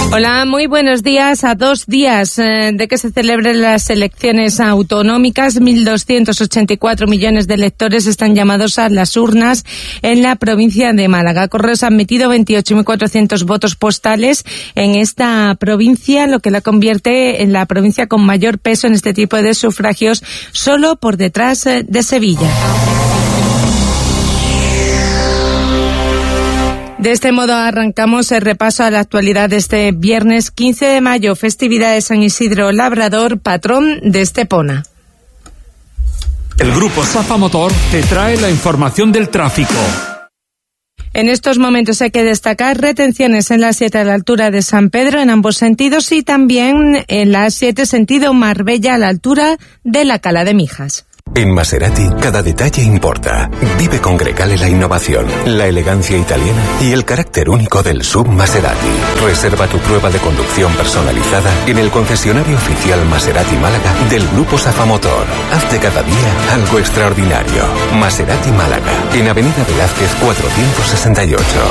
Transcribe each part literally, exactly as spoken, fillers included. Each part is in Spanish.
Hola, muy buenos días. A dos días eh, de que se celebren las elecciones autonómicas, mil doscientos ochenta y cuatro millones de electores están llamados a las urnas en la provincia de Málaga. Correos han metido veintiocho mil cuatrocientos votos postales en esta provincia, lo que la convierte en la provincia con mayor peso en este tipo de sufragios, solo por detrás eh, de Sevilla. De este modo arrancamos el repaso a la actualidad de este viernes quince de mayo, festividad de San Isidro Labrador, patrón de Estepona. El grupo Safa Motor te trae la información del tráfico. En estos momentos hay que destacar retenciones en la A siete a la altura de San Pedro en ambos sentidos y también en la A siete sentido Marbella a la altura de la Cala de Mijas. En Maserati, cada detalle importa. Vive con Grecale la innovación, la elegancia italiana y el carácter único del sub Maserati. Reserva tu prueba de conducción personalizada en el concesionario oficial Maserati Málaga del Grupo Safa Motor. Haz de cada día algo extraordinario. Maserati Málaga, en Avenida Velázquez cuatrocientos sesenta y ocho.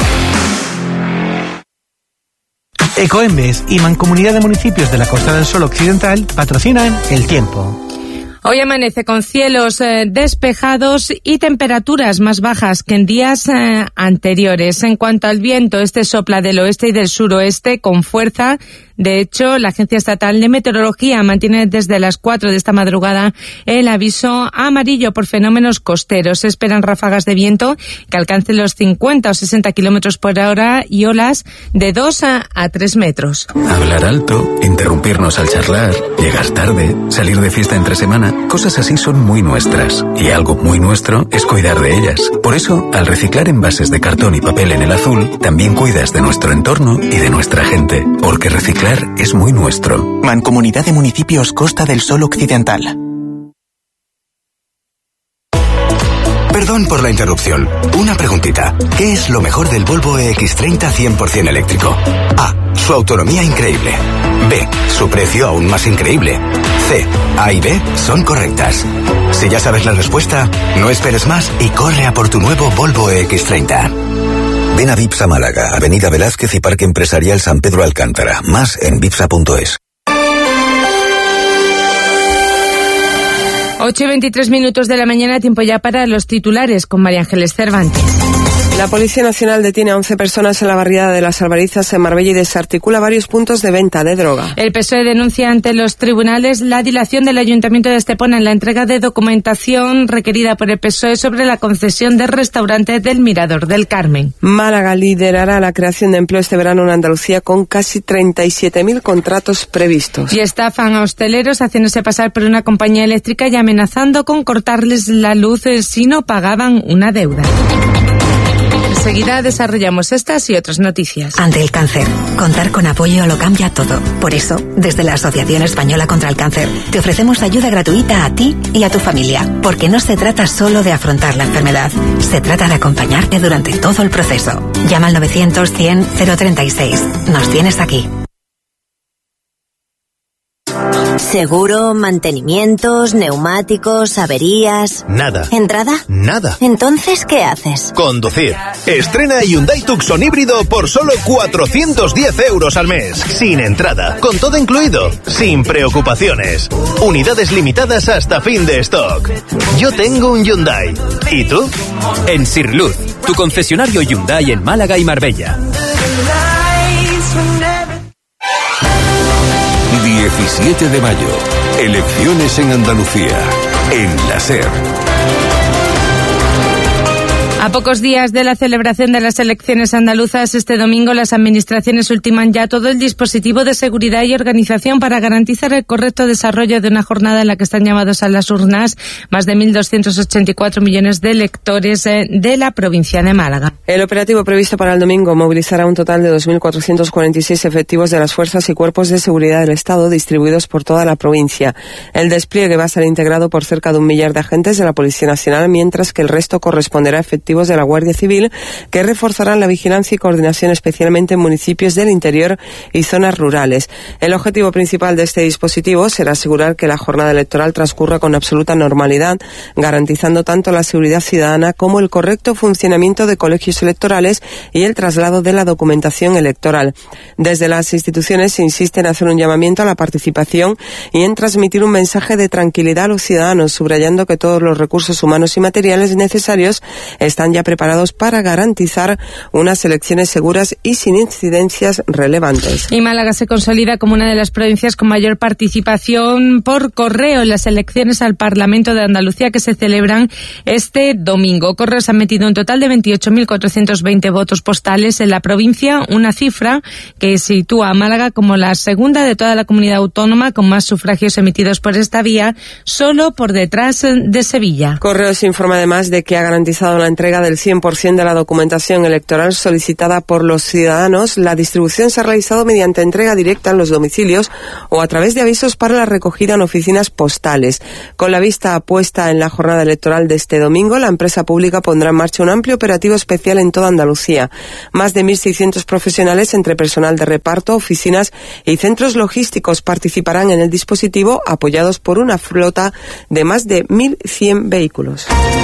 Ecoembes y Mancomunidad de Municipios de la Costa del Sol Occidental patrocinan El Tiempo. Hoy amanece con cielos eh, despejados y temperaturas más bajas que en días eh, anteriores. En cuanto al viento, este sopla del oeste y del suroeste con fuerza. De hecho, la Agencia Estatal de Meteorología mantiene desde las cuatro de esta madrugada el aviso amarillo por fenómenos costeros. Se esperan ráfagas de viento que alcancen los cincuenta o sesenta kilómetros por hora y olas de dos a tres metros. Hablar alto, interrumpirnos al charlar, llegar tarde, salir de fiesta entre semana, cosas así son muy nuestras. Y algo muy nuestro es cuidar de ellas. Por eso, al reciclar envases de cartón y papel en el azul, también cuidas de nuestro entorno y de nuestra gente. Porque reciclar es muy nuestro. Mancomunidad de Municipios Costa del Sol Occidental. Perdón por la interrupción. Una preguntita. ¿Qué es lo mejor del Volvo E X treinta cien por ciento eléctrico? A. Su autonomía increíble. B. Su precio aún más increíble. C. A y B son correctas. Si ya sabes la respuesta, no esperes más y corre a por tu nuevo Volvo E X treinta. Ven a Vipsa Málaga, Avenida Velázquez y Parque Empresarial San Pedro Alcántara. Más en vipsa punto es. ocho y veintitrés minutos de la mañana, tiempo ya para los titulares con María Ángeles Cervantes. La Policía Nacional detiene a once personas en la barriada de las Albarizas en Marbella y desarticula varios puntos de venta de droga. El P S O E denuncia ante los tribunales la dilación del Ayuntamiento de Estepona en la entrega de documentación requerida por el P S O E sobre la concesión del restaurante del Mirador del Carmen. Málaga liderará la creación de empleo este verano en Andalucía con casi treinta y siete mil contratos previstos. Y estafan a hosteleros haciéndose pasar por una compañía eléctrica y amenazando con cortarles la luz si no pagaban una deuda. Enseguida desarrollamos estas y otras noticias. Ante el cáncer, contar con apoyo lo cambia todo. Por eso, desde la Asociación Española contra el Cáncer, te ofrecemos ayuda gratuita a ti y a tu familia. Porque no se trata solo de afrontar la enfermedad, se trata de acompañarte durante todo el proceso. Llama al novecientos cien cero treinta y seis. Nos tienes aquí. Seguro, mantenimientos, neumáticos, averías... Nada. ¿Entrada? Nada. Entonces, ¿qué haces? Conducir. Estrena Hyundai Tucson híbrido por solo cuatrocientos diez euros al mes. Sin entrada. Con todo incluido. Sin preocupaciones. Unidades limitadas hasta fin de stock. Yo tengo un Hyundai. ¿Y tú? En Sirluz, tu concesionario Hyundai en Málaga y Marbella. diecisiete de mayo. Elecciones en Andalucía. En la SER. A pocos días de la celebración de las elecciones andaluzas este domingo, las administraciones ultiman ya todo el dispositivo de seguridad y organización para garantizar el correcto desarrollo de una jornada en la que están llamados a las urnas más de mil doscientos ochenta y cuatro millones de electores de la provincia de Málaga. El operativo previsto para el domingo movilizará un total de dos mil cuatrocientos cuarenta y seis efectivos de las fuerzas y cuerpos de seguridad del Estado distribuidos por toda la provincia. El despliegue va a ser integrado por cerca de un millar de agentes de la Policía Nacional, mientras que el resto corresponderá a efectivos efectivos de la Guardia Civil que reforzarán la vigilancia y coordinación especialmente en municipios del interior y zonas rurales. El objetivo principal de este dispositivo será asegurar que la jornada electoral transcurra con absoluta normalidad, garantizando tanto la seguridad ciudadana como el correcto funcionamiento de colegios electorales y el traslado de la documentación electoral. Desde las instituciones se insiste en hacer un llamamiento a la participación y en transmitir un mensaje de tranquilidad a los ciudadanos, subrayando que todos los recursos humanos y materiales necesarios están ya preparados para garantizar unas elecciones seguras y sin incidencias relevantes. Y Málaga se consolida como una de las provincias con mayor participación por correo en las elecciones al Parlamento de Andalucía que se celebran este domingo. Correos han metido un total de veintiocho mil cuatrocientos veinte votos postales en la provincia, una cifra que sitúa a Málaga como la segunda de toda la comunidad autónoma con más sufragios emitidos por esta vía, solo por detrás de Sevilla. Correos informa además de que ha garantizado la entrega del cien por ciento de la documentación electoral solicitada por los ciudadanos. La distribución se ha realizado mediante entrega directa en los domicilios o a través de avisos para la recogida en oficinas postales. Con la vista puesta en la jornada electoral de este domingo, la empresa pública pondrá en marcha un amplio operativo especial en toda Andalucía. Más de mil seiscientos profesionales entre personal de reparto, oficinas y centros logísticos participarán en el dispositivo, apoyados por una flota de más de mil cien vehículos.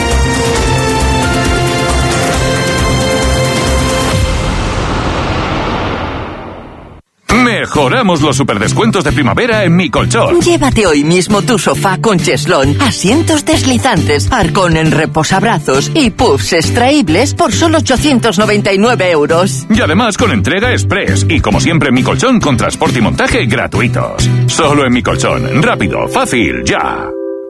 Mejoramos los superdescuentos de primavera en Mi Colchón. Llévate hoy mismo tu sofá con cheslón, asientos deslizantes, arcón en reposabrazos y puffs extraíbles por solo ochocientos noventa y nueve euros. Y además con entrega express y como siempre en Mi Colchón con transporte y montaje gratuitos. Solo en Mi Colchón. Rápido, fácil, ya.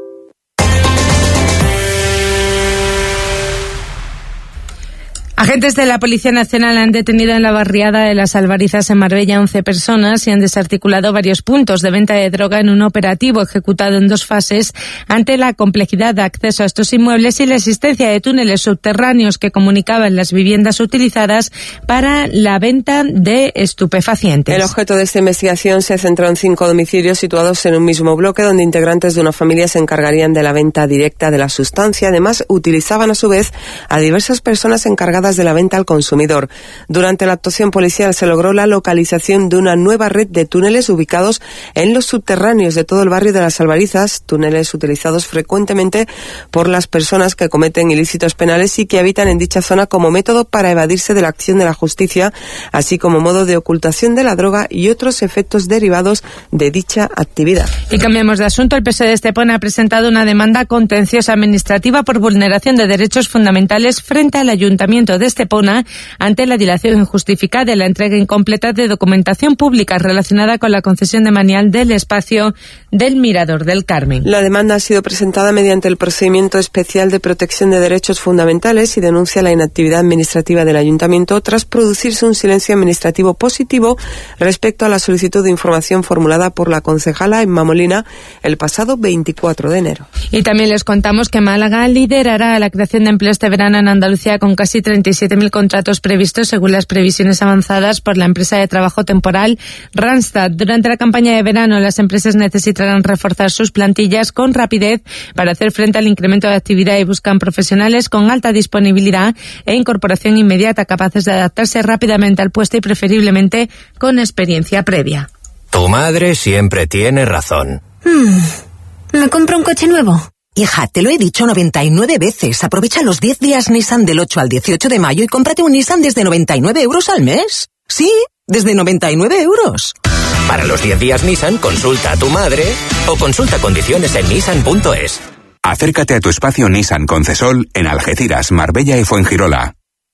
Agentes de la Policía Nacional han detenido en la barriada de Las Albarizas en Marbella once personas y han desarticulado varios puntos de venta de droga en un operativo ejecutado en dos fases ante la complejidad de acceso a estos inmuebles y la existencia de túneles subterráneos que comunicaban las viviendas utilizadas para la venta de estupefacientes. El objeto de esta investigación se centró en cinco domicilios situados en un mismo bloque donde integrantes de una familia se encargarían de la venta directa de la sustancia. Además, utilizaban a su vez a diversas personas encargadas de la venta al consumidor. Durante la actuación policial se logró la localización de una nueva red de túneles ubicados en los subterráneos de todo el barrio de Las Albarizas, túneles utilizados frecuentemente por las personas que cometen ilícitos penales y que habitan en dicha zona como método para evadirse de la acción de la justicia, así como modo de ocultación de la droga y otros efectos derivados de dicha actividad. Y cambiamos de asunto. El P S O E de Estepona ha presentado una demanda contenciosa administrativa por vulneración de derechos fundamentales frente al Ayuntamiento de Estepona ante la dilación injustificada de la entrega incompleta de documentación pública relacionada con la concesión de manial del espacio del Mirador del Carmen. La demanda ha sido presentada mediante el procedimiento especial de protección de derechos fundamentales y denuncia la inactividad administrativa del Ayuntamiento tras producirse un silencio administrativo positivo respecto a la solicitud de información formulada por la concejala Emma Molina el pasado veinticuatro de enero. Y también les contamos que Málaga liderará la creación de empleo este verano en Andalucía con casi treinta y siete mil contratos previstos según las previsiones avanzadas por la empresa de trabajo temporal Randstad. Durante la campaña de verano, las empresas necesitarán reforzar sus plantillas con rapidez para hacer frente al incremento de actividad y buscan profesionales con alta disponibilidad e incorporación inmediata, capaces de adaptarse rápidamente al puesto y preferiblemente con experiencia previa. Tu madre siempre tiene razón. Hmm. ¿Me compro un coche nuevo? Hija, te lo he dicho noventa y nueve veces. Aprovecha los diez días Nissan del ocho al dieciocho de mayo y cómprate un Nissan desde noventa y nueve euros al mes. Sí, desde noventa y nueve euros. Para los diez días Nissan, consulta a tu madre o consulta condiciones en nissan punto es. Acércate a tu espacio Nissan Concesol en Algeciras, Marbella y Fuengirola.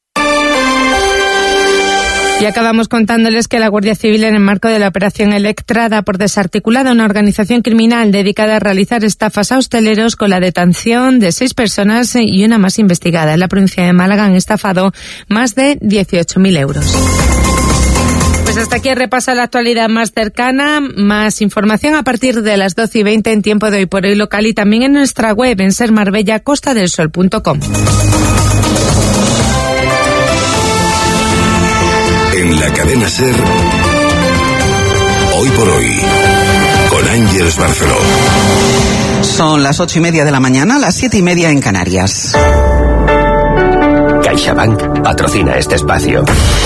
Y acabamos contándoles que la Guardia Civil, en el marco de la operación Electra, da por desarticulada una organización criminal dedicada a realizar estafas a hosteleros con la detención de seis personas y una más investigada. En la provincia de Málaga han estafado más de dieciocho mil euros. Pues hasta aquí repasa la actualidad más cercana. Más información a partir de las doce y veinte en Tiempo de Hoy por Hoy local y también en nuestra web en ser marbella costa del sol punto com. En la cadena SER, Hoy por Hoy, con Ángeles Barceló. Son las ocho y media de la mañana, las siete y media en Canarias. CaixaBank patrocina este espacio.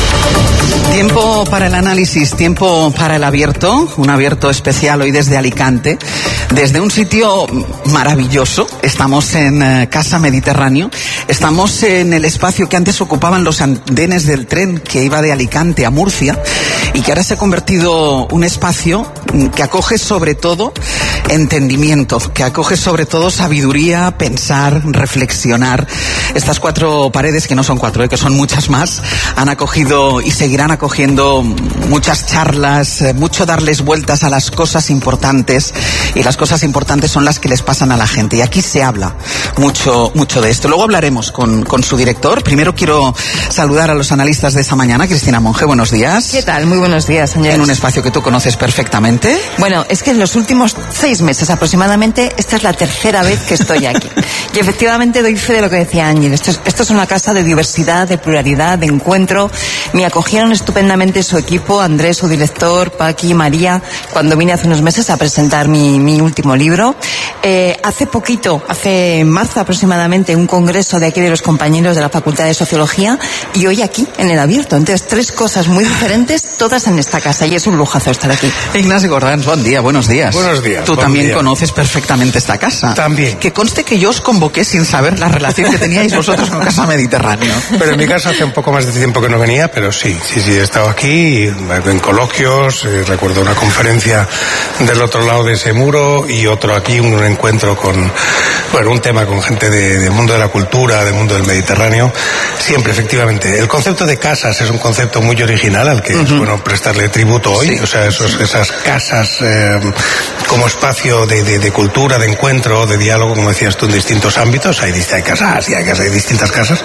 Tiempo para el análisis, tiempo para el abierto, un abierto especial hoy desde Alicante, desde un sitio maravilloso. Estamos en eh, Casa Mediterráneo, estamos en el espacio que antes ocupaban los andenes del tren que iba de Alicante a Murcia y que ahora se ha convertido un espacio que acoge sobre todo entendimiento, que acoge sobre todo sabiduría, pensar, reflexionar. Estas cuatro paredes, que no son cuatro, eh, que son muchas más, han acogido y seguirán acogiendo muchas charlas, eh, mucho darles vueltas a las cosas importantes, y las cosas importantes son las que les pasan a la gente, y aquí se habla mucho mucho de esto. Luego hablaremos con, con su director. Primero quiero saludar a los analistas de esta mañana. Cristina Monge, buenos días. ¿Qué tal? Muy buenos días, señores. En un espacio que tú conoces perfectamente. Bueno, es que en los últimos seis meses aproximadamente, esta es la tercera vez que estoy aquí. Y efectivamente doy fe de lo que decía Ángel. Esto es, esto es una casa de diversidad, de pluralidad, de encuentro. Me acogieron estupendamente su equipo, Andrés, su director, Paqui, María, cuando vine hace unos meses a presentar mi, mi último libro. Eh, hace poquito, hace marzo aproximadamente, un congreso de aquí de los compañeros de la Facultad de Sociología, y hoy aquí, en el abierto. Entonces, tres cosas muy diferentes, todas en esta casa, y es un lujazo estar aquí. Ignacio Gordans, buen día, buenos días. Buenos días. Tú también día. conoces perfectamente esta casa. También. Que conste que yo os convoqué sin saber la relación que teníais vosotros con Casa Mediterráneo. Pero en mi casa hace un poco más de tiempo que no venía, pero sí, sí, sí, he estado aquí en coloquios, eh, recuerdo una conferencia del otro lado de ese muro y otro aquí, un, un encuentro con, bueno, un tema con gente de, del mundo de la cultura, del mundo del Mediterráneo. Siempre, efectivamente. El concepto de casas es un concepto muy original al que uh-huh. es bueno prestarle tributo hoy. Sí. O sea, esos, esas casas eh, como espacio de, de, de cultura, de encuentro, de diálogo, como decías tú, en distintos ámbitos. Hay, hay casas y hay, casas, hay distintas casas.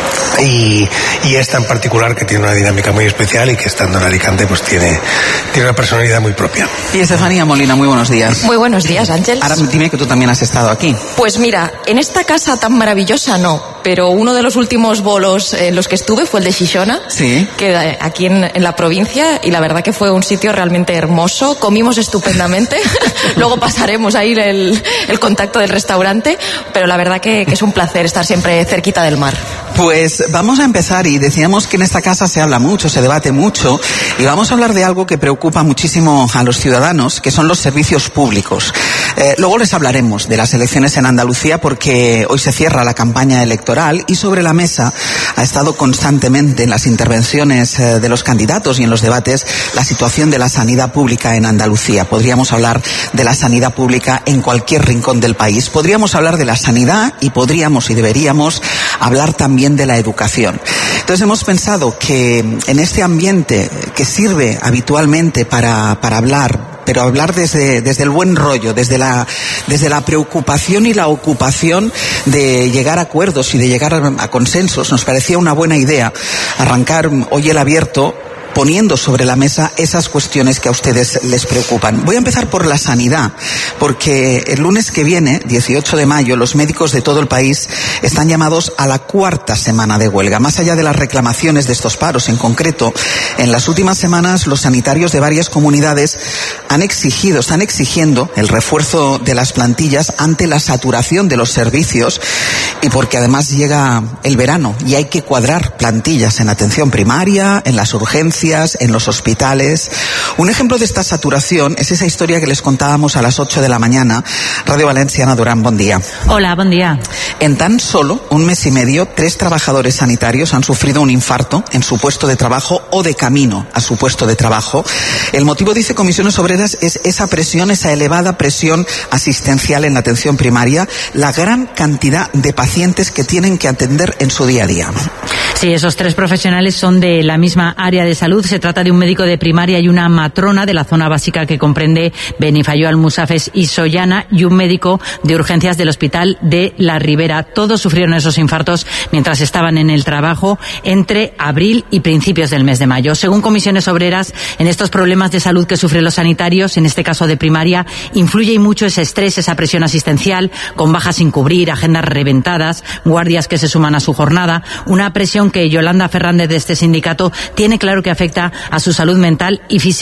Y, y esta en particular, que tiene una dinámica muy especial y que estando en Alicante pues tiene, tiene una personalidad muy propia. Y Estefanía Molina, muy buenos días. Muy buenos días, Ángel. Ahora dime que tú también has estado aquí. Pues mira, en esta casa tan maravillosa no, pero uno de los últimos bolos en los que estuve fue el de Xixona, sí. que aquí en, en la provincia, y la verdad que fue un sitio realmente hermoso. Comimos estupendamente. Luego pasaremos ahí el, el contacto del restaurante, pero la verdad que, que es un placer estar siempre cerquita del mar. Pues vamos a empezar, y decíamos que en esta casa se habla mucho, se debate mucho, y vamos a hablar de algo que preocupa muchísimo a los ciudadanos, que son los servicios públicos. Eh, luego les hablaremos de las elecciones en Andalucía, porque hoy se cierra la campaña electoral y sobre la mesa ha estado constantemente en las intervenciones eh, de los candidatos y en los debates la situación de la sanidad pública en Andalucía. Podríamos hablar de la sanidad pública en cualquier rincón del país. Podríamos hablar de la sanidad y podríamos y deberíamos hablar también de la educación. Entonces hemos pensado que en este ambiente que sirve habitualmente para, para hablar, pero hablar desde, desde el buen rollo, desde la, desde la preocupación y la ocupación de llegar a acuerdos y de llegar a, a consensos, nos parecía una buena idea arrancar hoy el abierto poniendo sobre la mesa esas cuestiones que a ustedes les preocupan. Voy a empezar por la sanidad, porque el lunes que viene, dieciocho de mayo, los médicos de todo el país están llamados a la cuarta semana de huelga. Más allá de las reclamaciones de estos paros en concreto, en las últimas semanas los sanitarios de varias comunidades han exigido, están exigiendo el refuerzo de las plantillas ante la saturación de los servicios, y porque además llega el verano y hay que cuadrar plantillas en atención primaria, en las urgencias, en los hospitales. Un ejemplo de esta saturación es esa historia que les contábamos a las ocho de la mañana. Radio Valencia, Ana Durán, buen día. Hola, buen día. En tan solo un mes y medio, tres trabajadores sanitarios han sufrido un infarto en su puesto de trabajo o de camino a su puesto de trabajo. El motivo, dice Comisiones Obreras, es esa presión, esa elevada presión asistencial en la atención primaria, la gran cantidad de pacientes que tienen que atender en su día a día. Sí, esos tres profesionales son de la misma área de salud. Se trata de un médico de primaria y una matrona de la zona básica que comprende Benifayó, Almusafes y Sollana, y un médico de urgencias del Hospital de La Ribera. Todos sufrieron esos infartos mientras estaban en el trabajo entre abril y principios del mes de mayo. Según Comisiones Obreras, en estos problemas de salud que sufren los sanitarios, en este caso de primaria, influye y mucho ese estrés, esa presión asistencial, con bajas sin cubrir, agendas reventadas, guardias que se suman a su jornada, una presión que Yolanda Fernández de este sindicato tiene claro que afecta a su salud mental y física.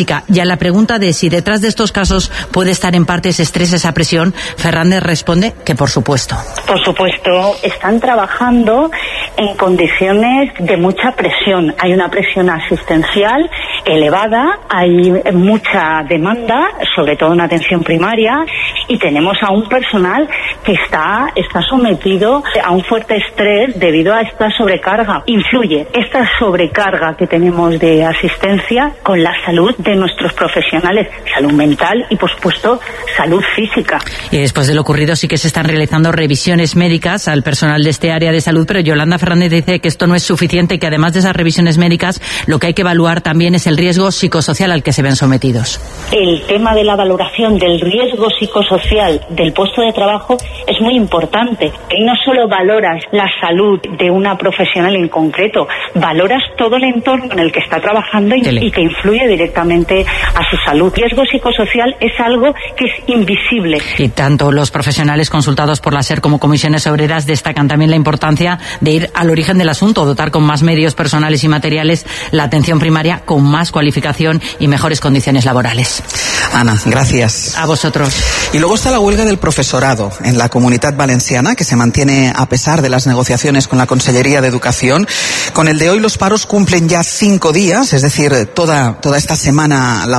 pública. Y a la pregunta de si detrás de estos casos puede estar en parte ese estrés, esa presión, Fernández responde que por supuesto. Por supuesto, están trabajando en condiciones de mucha presión. Hay una presión asistencial elevada, hay mucha demanda, sobre todo en atención primaria, y tenemos a un personal que está, está sometido a un fuerte estrés debido a esta sobrecarga. Influye esta sobrecarga que tenemos de asistencia con la salud de nuestros profesionales, salud mental y, por supuesto, salud física. Y después de lo ocurrido sí que se están realizando revisiones médicas al personal de este área de salud, pero Yolanda Fernández dice que esto no es suficiente, que además de esas revisiones médicas, lo que hay que evaluar también es el riesgo psicosocial al que se ven sometidos. El tema de la valoración del riesgo psicosocial del puesto de trabajo es muy importante, que no solo valoras la salud de una profesional en concreto, valoras todo el entorno en el que está trabajando y, y que influye directamente a su salud. El riesgo psicosocial es algo que es invisible. Y tanto los profesionales consultados por la SER como comisiones obreras destacan también la importancia de ir al origen del asunto, dotar con más medios personales y materiales la atención primaria con más cualificación y mejores condiciones laborales. Ana, gracias. A vosotros. Y luego está la huelga del profesorado en la Comunitat Valenciana, que se mantiene a pesar de las negociaciones con la Consellería de Educación. Con el de hoy los paros cumplen ya cinco días, es decir, toda, toda esta semana laboral